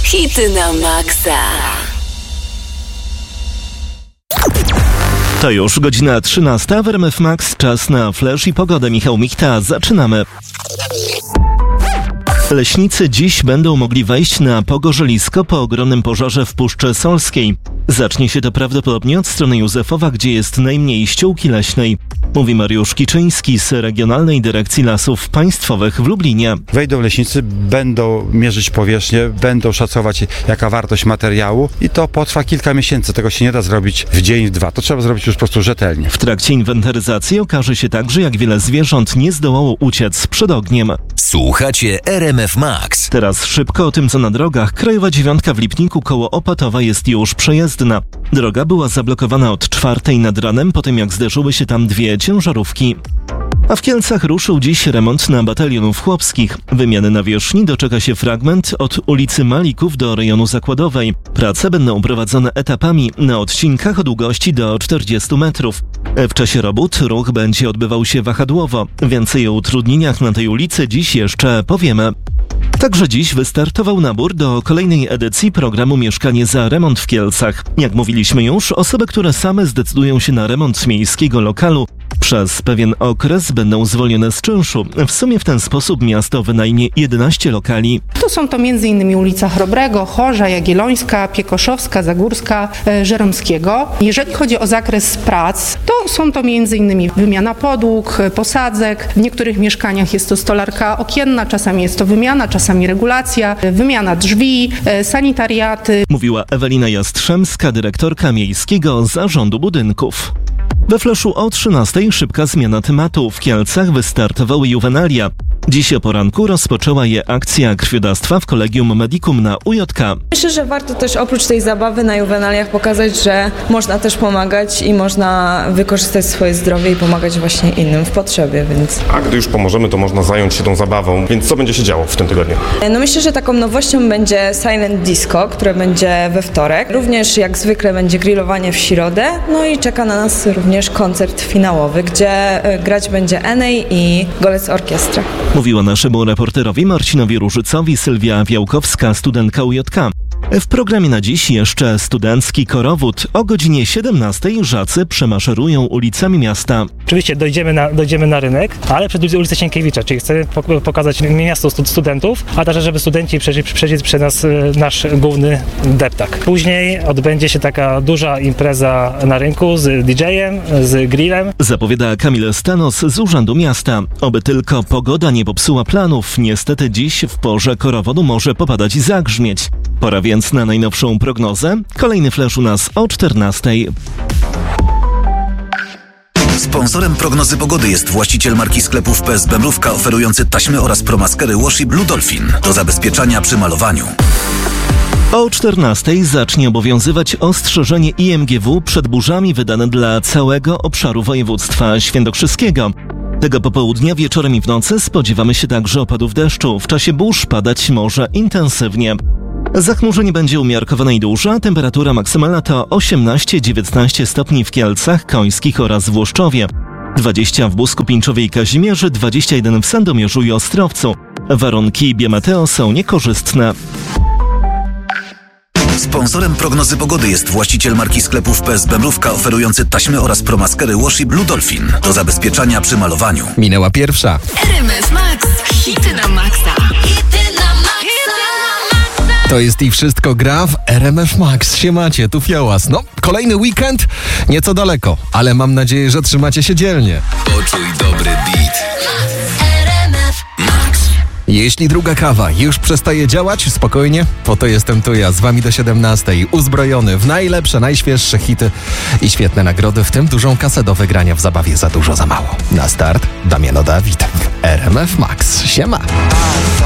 Hity na maksa. To już godzina 13 w RMF Max. Czas na flash i pogodę. Michał Michta. Zaczynamy. Leśnicy dziś będą mogli wejść na pogorzelisko po ogromnym pożarze w Puszczy Solskiej. Zacznie się to prawdopodobnie od strony Józefowa, gdzie jest najmniej ściółki leśnej. Mówi Mariusz Kiczyński z Regionalnej Dyrekcji Lasów Państwowych w Lublinie. Wejdą leśnicy, będą mierzyć powierzchnię, będą szacować jaka wartość materiału i to potrwa kilka miesięcy. Tego się nie da zrobić w dzień, w dwa. To trzeba zrobić już po prostu rzetelnie. W trakcie inwentaryzacji okaże się także, jak wiele zwierząt nie zdołało uciec przed ogniem. Słuchacie RMF Max. Teraz szybko o tym, co na drogach. Krajowa 9 w Lipniku koło Opatowa jest już przejezdna. Droga była zablokowana od 4 nad ranem, po tym jak zderzyły się tam dwie ciężarówki. A w Kielcach ruszył dziś remont na Batalionów Chłopskich. Wymiany nawierzchni doczeka się fragment od ulicy Malików do rejonu Zakładowej. Prace będą prowadzone etapami na odcinkach o długości do 40 metrów. W czasie robót ruch będzie odbywał się wahadłowo. Więcej o utrudnieniach na tej ulicy dziś jeszcze powiemy. Także dziś wystartował nabór do kolejnej edycji programu Mieszkanie za remont w Kielcach. Jak mówiliśmy już, osoby, które same zdecydują się na remont miejskiego lokalu, przez pewien okres będą zwolnione z czynszu. W sumie w ten sposób miasto wynajmie 11 lokali. To są to m.in. ulica Chrobrego, Chorza, Jagiellońska, Piekoszowska, Zagórska, Żeromskiego. Jeżeli chodzi o zakres prac, to są to m.in. wymiana podłóg, posadzek. W niektórych mieszkaniach jest to stolarka okienna, czasami jest to wymiana, czasami regulacja, wymiana drzwi, sanitariaty. Mówiła Ewelina Jastrzębska, dyrektorka Miejskiego Zarządu Budynków. We flaszu o 13 szybka zmiana tematu. W Kielcach wystartowały juwenalia. Dziś o poranku rozpoczęła je akcja krwiodawstwa w Collegium Medicum na UJK. Myślę, że warto też oprócz tej zabawy na juwenaliach pokazać, że można też pomagać i można wykorzystać swoje zdrowie i pomagać właśnie innym w potrzebie, więc... A gdy już pomożemy, to można zająć się tą zabawą, więc co będzie się działo w tym tygodniu? No myślę, że taką nowością będzie Silent Disco, które będzie we wtorek. Również jak zwykle będzie grillowanie w środę, no i czeka na nas również koncert finałowy, gdzie grać będzie Enej i Golec Orkiestra. Mówiła naszemu reporterowi Marcinowi Różycowi Sylwia Wiałkowska, studentka UJK. W programie na dziś jeszcze studencki korowód. O godzinie 17 żacy przemaszerują ulicami miasta. Oczywiście dojdziemy na rynek, ale przed ulicę Sienkiewicza, czyli chcemy pokazać miasto studentów, a także żeby studenci przejść przez nas nasz główny deptak. Później odbędzie się taka duża impreza na rynku z DJ-em, z grillem. Zapowiada Kamil Stanos z Urzędu Miasta. Oby tylko pogoda nie popsuła planów. Niestety dziś w porze korowodu może popadać i zagrzmieć. Pora więc na najnowszą prognozę. Kolejny flash u nas o 14. Sponsorem prognozy pogody jest właściciel marki sklepów PSB Mrówka oferujący taśmy oraz promaskery Washi Blue Dolphin do zabezpieczania przy malowaniu. O 14 zacznie obowiązywać ostrzeżenie IMGW przed burzami wydane dla całego obszaru województwa świętokrzyskiego. Tego popołudnia, wieczorem i w nocy spodziewamy się także opadów deszczu. W czasie burz padać może intensywnie. Zachmurzenie będzie umiarkowane i duże, temperatura maksymalna to 18-19 stopni w Kielcach, Końskich oraz w Łoszczowie, 20 w Busku, Pińczowie i Kazimierzy, 21 w Sandomierzu i Ostrowcu. Warunki biometeo są niekorzystne. Sponsorem prognozy pogody jest właściciel marki sklepów PSB Mrówka oferujący taśmy oraz promaskery Washi Blue Dolphin do zabezpieczania przy malowaniu. Minęła pierwsza. RMF Max. Hity na maksa. To jest i wszystko gra w RMF Max. Siemacie, tu Fiołas. No, kolejny weekend, nieco daleko, ale mam nadzieję, że trzymacie się dzielnie. Poczuj dobry beat. Jeśli druga kawa już przestaje działać, spokojnie, po to jestem tu ja, z wami do 17, uzbrojony w najlepsze, najświeższe hity i świetne nagrody, w tym dużą kasę do wygrania w zabawie Za dużo, za mało. Na start Damiano Dawid w RMF Max. Siema!